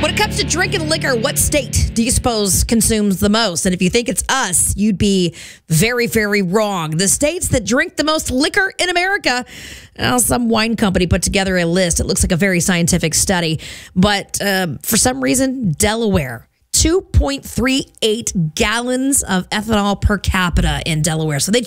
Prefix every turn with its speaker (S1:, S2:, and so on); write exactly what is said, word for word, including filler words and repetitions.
S1: When it comes to drinking liquor, what state do you suppose consumes the most? And if you think it's us, you'd be very, very wrong. The states that drink the most liquor in America, well, some wine company put together a list. It looks like a very scientific study. But uh, for some reason, Delaware, two point three eight gallons of ethanol per capita in Delaware. So they